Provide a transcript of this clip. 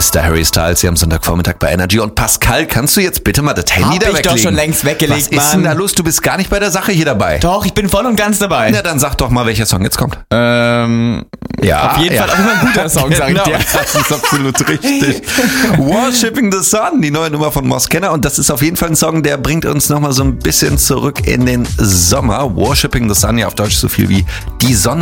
Mr. Harry Styles hier am Sonntagvormittag bei Energy. Und Pascal, kannst du jetzt bitte mal das Handy da weglegen? Hab ich doch schon längst weggelegt, Was ist denn da los? Du bist gar nicht bei der Sache hier dabei. Doch, ich bin voll und ganz dabei. Na, dann sag doch mal, welcher Song jetzt kommt. Ja, auf jeden Fall auch immer ein guter Song, sag ich dir. Das ist absolut richtig. Worshipping the Sun, die neue Nummer von Moss Kenner. Und das ist auf jeden Fall ein Song, der bringt uns nochmal so ein bisschen zurück in den Sommer. Worshipping the Sun, ja auf Deutsch so viel wie die Sonne